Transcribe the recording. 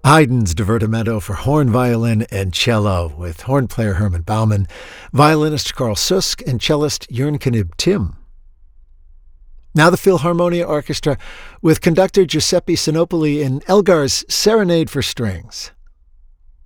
Haydn's Divertimento for horn, violin, and cello with horn player Herman Baumann, violinist Carl Susk, and cellist Jörn Knib Tim. Now the Philharmonia Orchestra with conductor Giuseppe Sinopoli in Elgar's Serenade for Strings.